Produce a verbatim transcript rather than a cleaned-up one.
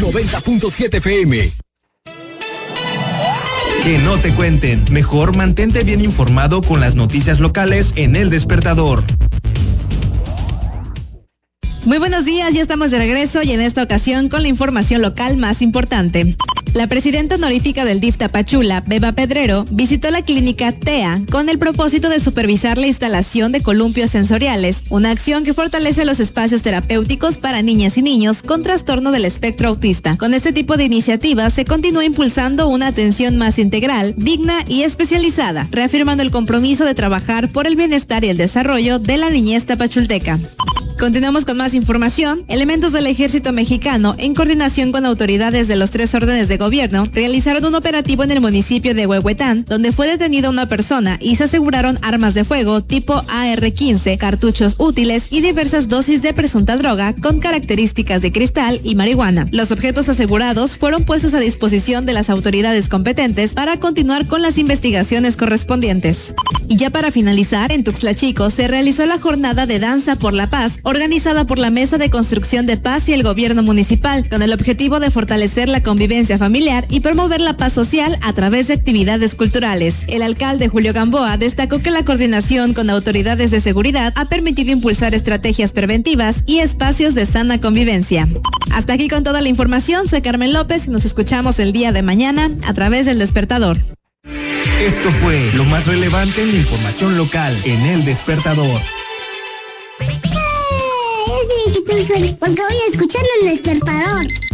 noventa punto siete F M. Que no te cuenten. Mejor mantente bien informado con las noticias locales en El Despertador. Muy buenos días, ya estamos de regreso y en esta ocasión con la información local más importante. La presidenta honorífica del D I F Tapachula, Beba Pedrero, visitó la clínica T E A con el propósito de supervisar la instalación de columpios sensoriales, una acción que fortalece los espacios terapéuticos para niñas y niños con trastorno del espectro autista. Con este tipo de iniciativas se continúa impulsando una atención más integral, digna y especializada, reafirmando el compromiso de trabajar por el bienestar y el desarrollo de la niñez tapachulteca. Continuamos con más información. Elementos del Ejército Mexicano, en coordinación con autoridades de los tres órdenes de gobierno, realizaron un operativo en el municipio de Huehuetán, donde fue detenida una persona y se aseguraron armas de fuego tipo A R quince, cartuchos útiles y diversas dosis de presunta droga con características de cristal y marihuana. Los objetos asegurados fueron puestos a disposición de las autoridades competentes para continuar con las investigaciones correspondientes. Y ya para finalizar, en Tuxtla Chico se realizó la jornada de Danza por la Paz, organizada por la Mesa de Construcción de Paz y el Gobierno Municipal, con el objetivo de fortalecer la convivencia familiar y promover la paz social a través de actividades culturales. El alcalde Julio Gamboa destacó que la coordinación con autoridades de seguridad ha permitido impulsar estrategias preventivas y espacios de sana convivencia. Hasta aquí con toda la información, soy Carmen López y nos escuchamos el día de mañana a través del Despertador. Esto fue lo más relevante en la información local en El Despertador. ¡Eh! Es bien que estoy sueño, porque voy a escucharlo en El Despertador.